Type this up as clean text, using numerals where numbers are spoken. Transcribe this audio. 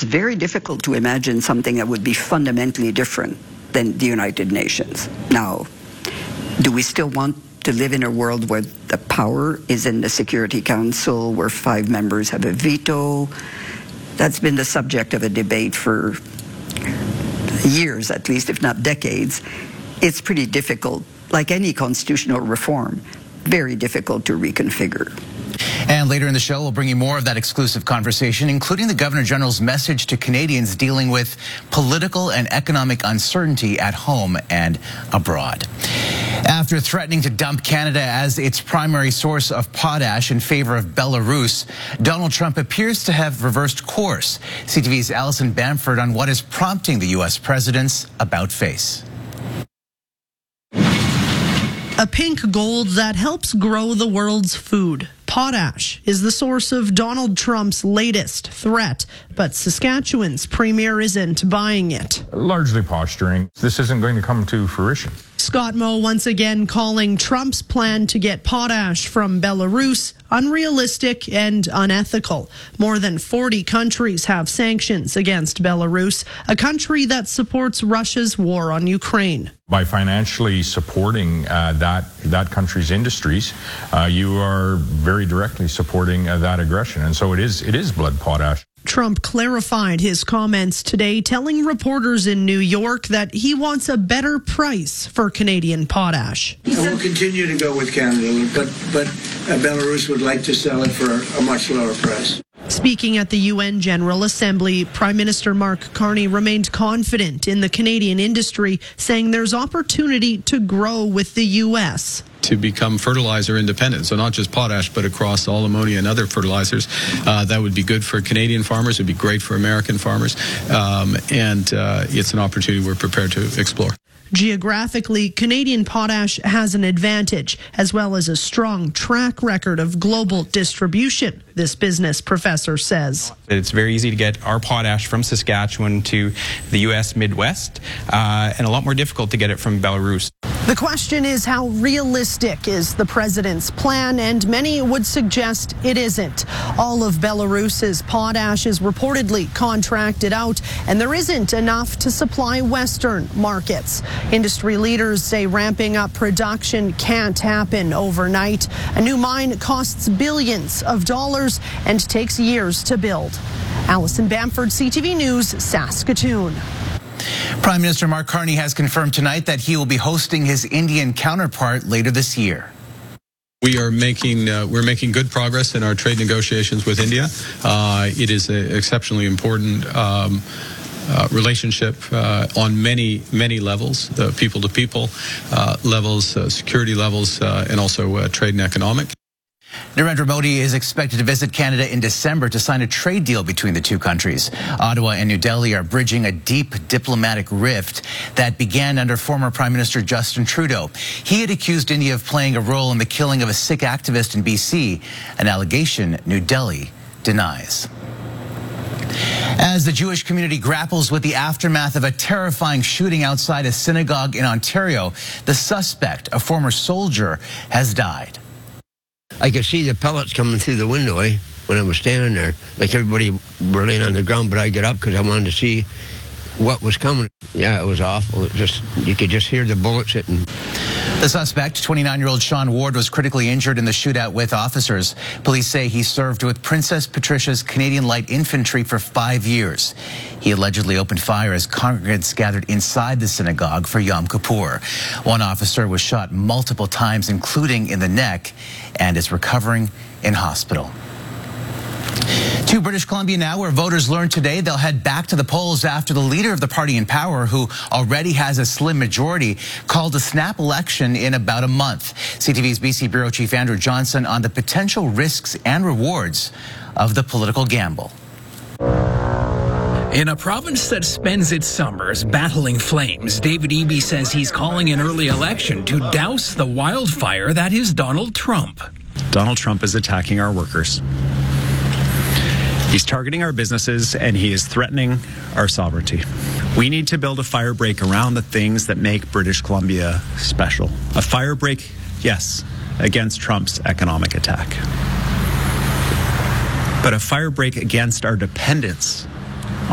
very difficult to imagine something that would be fundamentally different than the United Nations. Now, do we still want to live in a world where the power is in the Security Council, where 5 members have a veto? That's been the subject of a debate for years, at least, if not decades. It's pretty difficult, like any constitutional reform, very difficult to reconfigure. And later in the show, we'll bring you more of that exclusive conversation, including the Governor General's message to Canadians dealing with political and economic uncertainty at home and abroad. After threatening to dump Canada as its primary source of potash in favor of Belarus, Donald Trump appears to have reversed course. CTV's Alison Bamford on what is prompting the U.S. president's about-face. A pink gold that helps grow the world's food. Potash is the source of Donald Trump's latest threat, but Saskatchewan's premier isn't buying it. Largely posturing. This isn't going to come to fruition. Scott Moe once again calling Trump's plan to get potash from Belarus unrealistic and unethical. More than 40 countries have sanctions against Belarus, a country that supports Russia's war on Ukraine. By financially supporting that country's industries, you are very directly supporting that aggression. And so it is blood potash. Trump clarified his comments today, telling reporters in New York that he wants a better price for Canadian potash. And we'll continue to go with Canada, but Belarus would like to sell it for a much lower price. Speaking at the UN General Assembly, Prime Minister Mark Carney remained confident in the Canadian industry, saying there's opportunity to grow with the U.S. to become fertilizer independent. So not just potash, but across all ammonia and other fertilizers. That would be good for Canadian farmers. It would be great for American farmers. And it's an opportunity we're prepared to explore. Geographically, Canadian potash has an advantage, as well as a strong track record of global distribution, this business professor says. It's very easy to get our potash from Saskatchewan to the U.S. Midwest, and a lot more difficult to get it from Belarus. The question is, how realistic is the president's plan? And many would suggest it isn't. All of Belarus's potash is reportedly contracted out, and there isn't enough to supply Western markets. Industry leaders say ramping up production can't happen overnight. A new mine costs billions of dollars and takes years to build. Alison Bamford, CTV News, Saskatoon. Prime Minister Mark Carney has confirmed tonight that he will be hosting his Indian counterpart later this year. We're making good progress in our trade negotiations with India. It is an exceptionally important relationship on many levels, people-to-people levels, security levels, and also trade and economic. Narendra Modi is expected to visit Canada in December to sign a trade deal between the two countries. Ottawa and New Delhi are bridging a deep diplomatic rift that began under former Prime Minister Justin Trudeau. He had accused India of playing a role in the killing of a Sikh activist in BC, an allegation New Delhi denies. As the Jewish community grapples with the aftermath of a terrifying shooting outside a synagogue in Ontario, the suspect, a former soldier, has died. I could see the pellets coming through the window when I was standing there. Like everybody were laying on the ground, but I got up because I wanted to see what was coming. Yeah, it was awful. You could just hear the bullets hitting. The suspect, 29-year-old Sean Ward, was critically injured in the shootout with officers. Police say he served with Princess Patricia's Canadian Light Infantry for 5 years. He allegedly opened fire as congregants gathered inside the synagogue for Yom Kippur. One officer was shot multiple times, including in the neck, and is recovering in hospital. To British Columbia now, where voters learned today they'll head back to the polls after the leader of the party in power, who already has a slim majority, called a snap election in about a month. CTV's BC Bureau Chief Andrew Johnson on the potential risks and rewards of the political gamble. In a province that spends its summers battling flames, David Eby says he's calling an early election to douse the wildfire that is Donald Trump. Donald Trump is attacking our workers. He's targeting our businesses, and he is threatening our sovereignty. We need to build a fire break around the things that make British Columbia special. A fire break, yes, against Trump's economic attack. But a fire break against our dependence